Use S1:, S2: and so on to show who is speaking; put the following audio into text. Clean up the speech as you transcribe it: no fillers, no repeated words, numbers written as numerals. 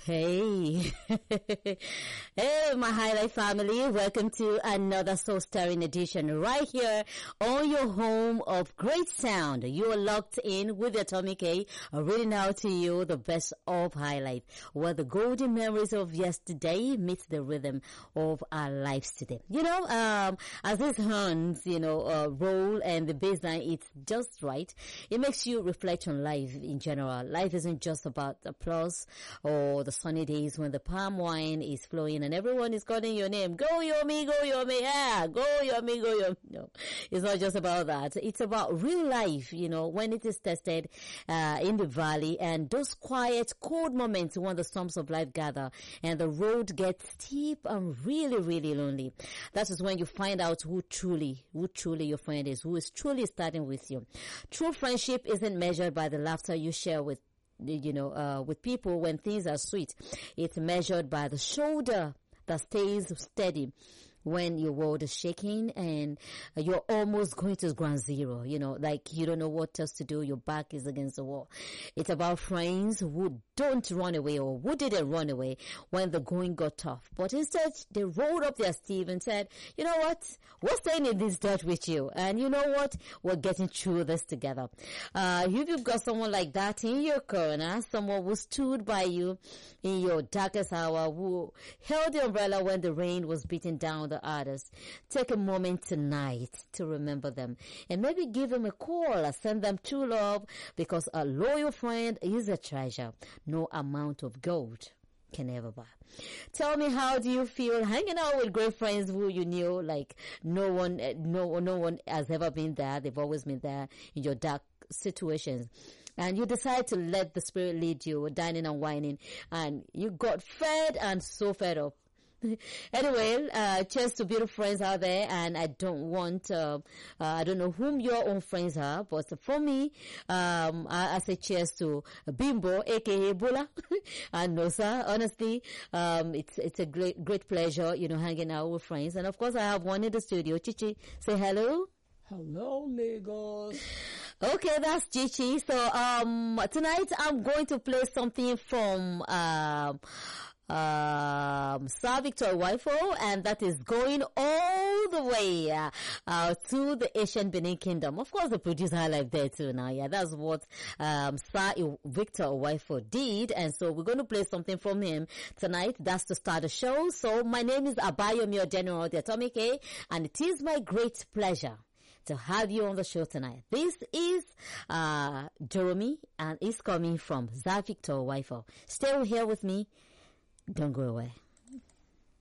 S1: Hey, hey, my Highlight family. Welcome to another soul stirring edition right here on your home of great sound. You are locked in with Atomic A, reading out to you the best of Highlight, where the golden memories of yesterday meet the rhythm of our lives today. As these horns, roll and the bass line, it's just right. It makes you reflect on life in general. Life isn't just about applause or the sunny days when the palm wine is flowing and everyone is calling your name. Go Yomi, go Yomi, yeah, go Yomi, go Yomi. No, it's not just about that. It's about real life, when it is tested, in the valley, and those quiet, cold moments when the storms of life gather and the road gets steep and really, really lonely. That is when you find out who truly your friend is, who is truly starting with you. True friendship isn't measured by the laughter you share with people when things are sweet. It's measured by the shoulder that stays steady when your world is shaking and you're almost going to ground zero, like you don't know what else to do. Your back is against the wall. It's about friends who don't run away or who didn't run away when the going got tough. But instead, they rolled up their sleeve and said, you know what? We're staying in this dirt with you. And you know what? We're getting through this together. If you've got someone like that in your corner, someone who stood by you in your darkest hour, who held the umbrella when the rain was beating down the others, take a moment tonight to remember them and maybe give them a call or send them true love, because a loyal friend is a treasure no amount of gold can ever buy. Tell me, how do you feel hanging out with great friends who you knew like no one has ever been there? They've always been there in your dark situations, and you decide to let the spirit lead you, dining and whining, and you got fed and so fed up. Anyway, cheers to beautiful friends out there, and I don't know whom your own friends are, but for me, I say cheers to Bimbo, aka Bula, and Nosa. Honestly, it's a great pleasure, hanging out with friends, and of course I have one in the studio. Chichi, say hello.
S2: Hello, Lagos.
S1: Okay, that's Chichi. So, tonight I'm going to play something from, Sir Victor Waifo, and that is going all the way to the ancient Benin Kingdom. Of course, they produce Highlife there too now. Yeah, that's what Sir Victor Waifo did, and so we're going to play something from him tonight. That's to start the show. So my name is Abayomi General the Atomic A, and it is my great pleasure to have you on the show tonight. This is Jeremy, and it's coming from Sir Victor Waifo. Stay here with me. Don't go away.